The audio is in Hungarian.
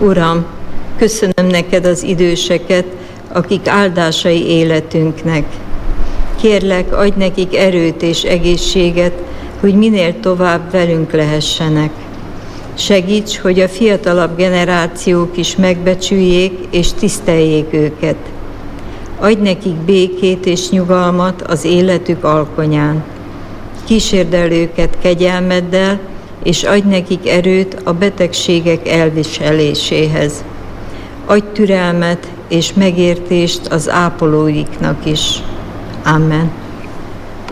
Uram, köszönöm neked az időseket, akik áldásai életünknek. Kérlek, adj nekik erőt és egészséget, hogy minél tovább velünk lehessenek. Segíts, hogy a fiatalabb generációk is megbecsüljék és tiszteljék őket. Adj nekik békét és nyugalmat az életük alkonyán. Kísérd el őket kegyelmeddel, és adj nekik erőt a betegségek elviseléséhez. Adj türelmet és megértést az ápolóiknak is. Amen.